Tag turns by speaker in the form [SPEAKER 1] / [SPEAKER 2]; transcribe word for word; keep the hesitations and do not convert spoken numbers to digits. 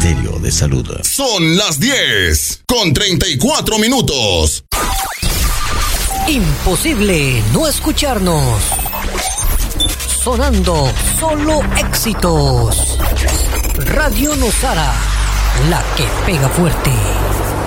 [SPEAKER 1] Ministerio de Salud.
[SPEAKER 2] Son las diez con treinta y cuatro minutos.
[SPEAKER 3] Imposible no escucharnos. Sonando solo éxitos. Radio Nosara, la que pega fuerte.